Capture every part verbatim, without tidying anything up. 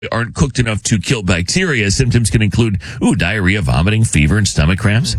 aren't cooked enough to kill bacteria. Symptoms can include, ooh, diarrhea, vomiting, fever, and stomach cramps.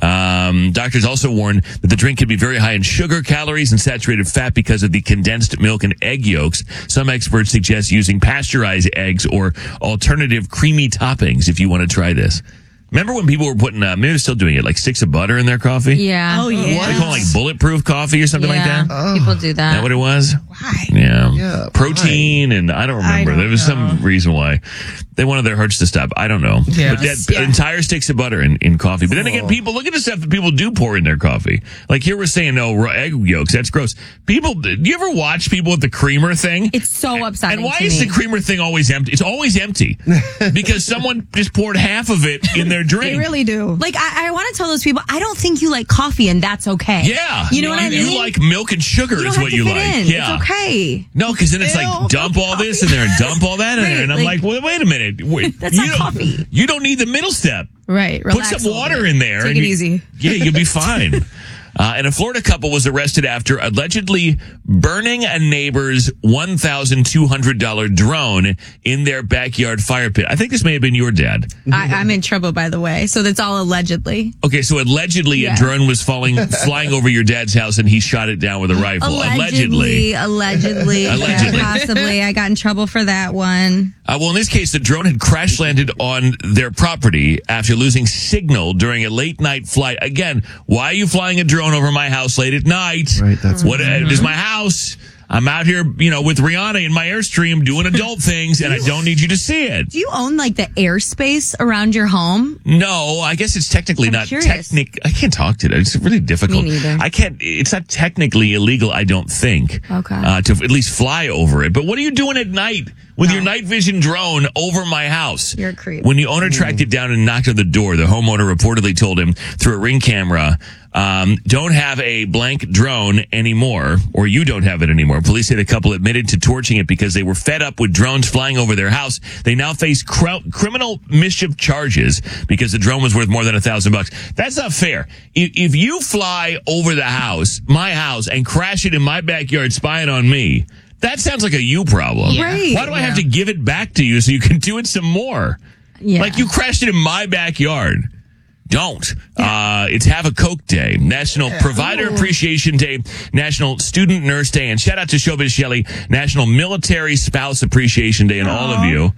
Um, doctors also warn that the drink can be very high in sugar, calories, and saturated fat because of the condensed milk and egg yolks. Some experts suggest using pasteurized eggs or alternative creamy toppings if you want to try this. Remember when people were putting, uh, maybe they're still doing it, like sticks of butter in their coffee? Yeah. Oh, yeah. They call it like bulletproof coffee or something like Yeah, that? Oh. people do Is that. that what it was? Why? Yeah. Yeah, Protein, and I don't remember. I don't there was know. some reason why they wanted their hearts to stop. I don't know. Yeah. But that Yeah. entire sticks of butter in, in coffee. But then again, people, look at the stuff that people do pour in their coffee. Like here we're saying, no, raw egg yolks, that's gross. People, do you ever watch people with the creamer thing? It's so upsetting And why to is me. the creamer thing always empty? It's always empty. Because someone just poured half of it in their drink. They really do. Like, I, I want to tell those people, I don't think you like coffee, and that's okay. Yeah. You know what I mean? You like milk and sugar You don't is have what to you fit like. in. Yeah. It's okay. No, because then it's Ew, like dump all this in there and dump all that in Right, there, and I'm like, like- well, wait a minute, wait, That's you not don't- coffee. You don't need the middle step. Right. Put Relax some a little water bit. in there. Take and it you- easy. Yeah, you'll be fine. Uh, and a Florida couple was arrested after allegedly burning a neighbor's one thousand two hundred dollars drone in their backyard fire pit. I think this may have been your dad. I, I'm in trouble, by the way. So that's all allegedly. Okay, so allegedly Yeah. a drone was falling, flying over your dad's house, and he shot it down with a rifle. Allegedly. Allegedly. Allegedly. Yeah, possibly. I got in trouble for that one. Uh, well, in this case, the drone had crash landed on their property after losing signal during a late night flight. Again, why are you flying a drone over my house late at night? Right, that's what uh, it is my house. I'm out here, you know, with Rihanna in my Airstream doing adult things, and I don't need you to see it. Do you own like the airspace around your home? No, I guess it's technically I'm not curious. technic. I can't talk to that. It's really difficult. Me neither. I can't. It's not technically illegal. I don't think. Okay. Uh, to at least fly over it. But what are you doing at night with your night vision drone over my house? You're a creep. When the owner tracked it down and knocked on the door, the homeowner reportedly told him through a Ring camera, um, "Don't have a blank drone anymore, or you don't have it anymore." Police say the couple admitted to torching it because they were fed up with drones flying over their house. They now face cr- criminal mischief charges because the drone was worth more than a thousand bucks. That's not fair. If, if you fly over the house, my house, and crash it in my backyard, spying on me, that sounds like a you problem. Yeah. Right. Why do I have to give it back to you so you can do it some more? Yeah. Like you crashed it in my backyard. Don't. Uh, it's Have a Coke Day, National Provider Appreciation Day, National Student Nurse Day, and shout out to Showbiz Shelley, National Military Spouse Appreciation Day, and all of you.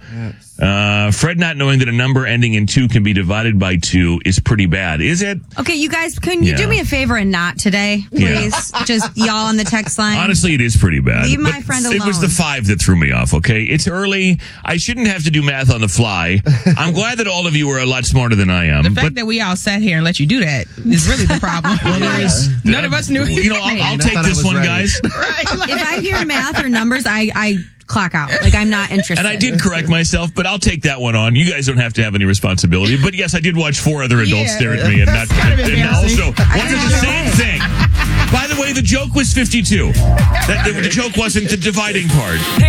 Uh, Fred not knowing that a number ending in two can be divided by two is pretty bad, is it? Okay, you guys, can you Yeah. do me a favor and not today, please? Just y'all on the text line. Honestly, it is pretty bad. Leave my But friend It was the alone. five that threw me off, okay? It's early. I shouldn't have to do math on the fly. I'm glad that all of you are a lot smarter than I am. The fact but that we all sat here and let you do that is really the problem. None of us knew. You know, I'll, I'll I take thought I this was one, right. guys. Right, like- If I hear math or numbers, I, I clock out. Like, I'm not interested. And I did correct myself, but I'll take that one on. You guys don't have to have any responsibility. But yes, I did watch four other adults Yeah. stare at me and not That's kind of and embarrassing. also wanted the same thing. By the way, the joke was fifty-two. That the, the joke wasn't the dividing part.